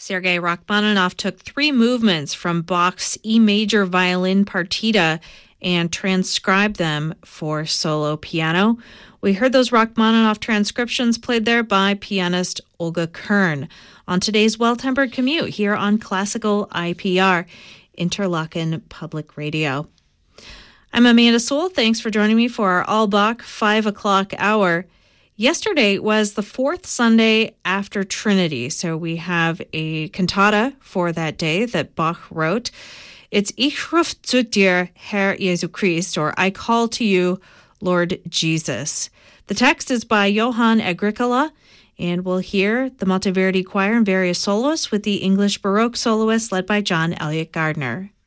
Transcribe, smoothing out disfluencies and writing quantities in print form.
Sergei Rachmaninoff took 3 movements from Bach's E major violin partita and transcribed them for solo piano. We heard those Rachmaninoff transcriptions played there by pianist Olga Kern on today's Well-Tempered Commute here on Classical IPR, Interlaken Public Radio. I'm Amanda Sewell. Thanks for joining me for our All Bach 5 o'clock hour. Yesterday was the 4th Sunday after Trinity, so we have a cantata for that day that Bach wrote. It's Ich ruf zu dir, Herr Jesu Christ, or I call to you, Lord Jesus. The text is by Johann Agricola, and we'll hear the Monteverdi Choir and various soloists with the English Baroque soloists led by John Elliott Gardner.